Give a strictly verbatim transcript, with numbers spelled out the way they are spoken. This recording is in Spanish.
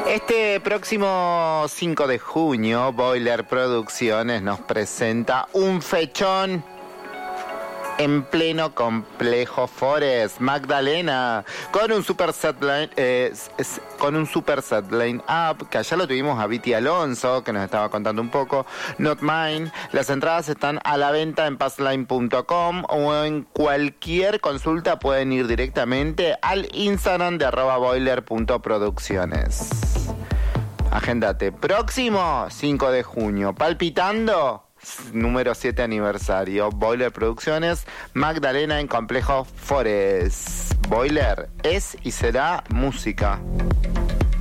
Este próximo cinco de junio, Boiler Producciones nos presenta un fechón en pleno complejo Forest, Magdalena, con un super set line, eh, con un super set line up, que allá lo tuvimos a Viti Alonso, que nos estaba contando un poco, Not Mine. Las entradas están a la venta en passline punto com o en cualquier consulta pueden ir directamente al Instagram de arroba boiler punto producciones. Agéndate, próximo cinco de junio, palpitando, número siete aniversario, Boiler Producciones, Magdalena en Complejo Forest. Boiler es y será música.